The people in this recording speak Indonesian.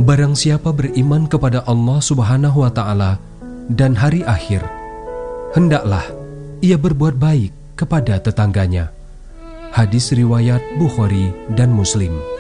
Barang siapa beriman kepada Allah Subhanahu wa Ta'ala dan hari akhir, hendaklah ia berbuat baik kepada tetangganya. Hadis riwayat Bukhari dan Muslim.